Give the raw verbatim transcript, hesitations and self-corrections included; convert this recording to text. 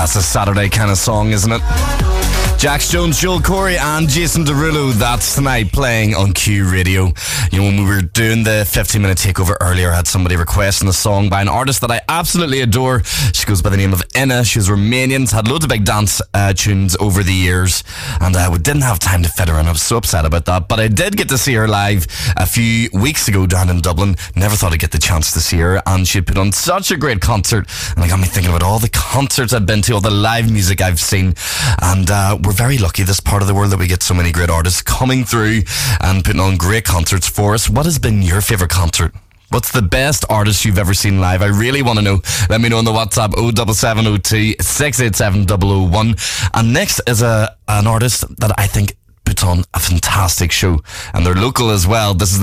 That's a Saturday kind of song, isn't it? Jax Jones, Joel Corey and Jason Derulo, that's tonight playing on Q Radio. You know, when we were doing the fifteen minute takeover earlier, I had somebody requesting a song by an artist that I absolutely adore. She goes by the name of Inna. She's Romanian, had loads of big dance uh, tunes over the years, and uh, we didn't have time to fit her in. I was so upset about that, but I did get to see her live a few weeks ago down in Dublin. Never thought I'd get the chance to see her, and she put on such a great concert, and it got me thinking about all the concerts I've been to, all the live music I've seen, and uh, we're very lucky, this part of the world, that we get so many great artists coming through and putting on great concerts for us. What has been your favourite concert? What's the best artist you've ever seen live? I really want to know. Let me know on the WhatsApp oh seven seven oh two, six eight seven oh oh one. And next is a an artist that I think puts on a fantastic show, and they're local as well. This is the